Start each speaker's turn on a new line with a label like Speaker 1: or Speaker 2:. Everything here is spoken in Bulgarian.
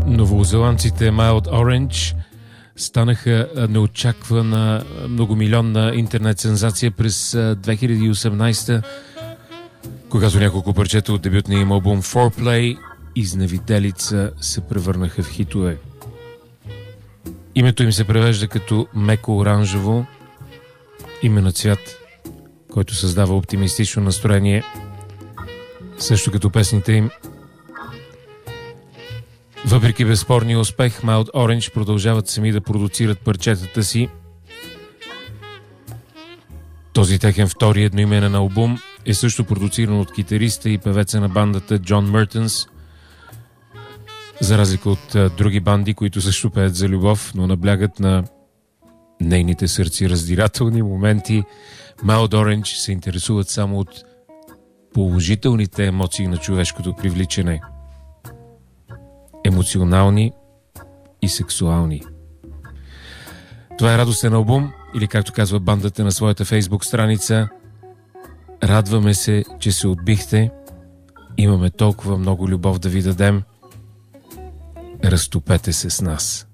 Speaker 1: Новозеландците Mild Orange станаха неочаквана многомилионна интернет сензация през 2018, когато няколко парчета от дебютния им албум Foreplay изневиделица се превърнаха в хитове. Името им се превежда като меко оранжево, име на цвят, който създава оптимистично настроение, също като песните им. Въпреки безспорния успех, Mild Orange продължават сами да продуцират парчетата си. Този техен втори едноименен албум е също продуциран от китариста и певеца на бандата Джон Мъртънс. За разлика от други банди, които също пеят за любов, но наблягат на нейните сърцераздирателни моменти, Mild Orange се интересуват само от положителните емоции на човешкото привличане. Емоционални и сексуални. Това е радостен албум, или както казва бандата на своята фейсбук страница: радваме се, че се отбихте, имаме толкова много любов да ви дадем, разтопете се с нас.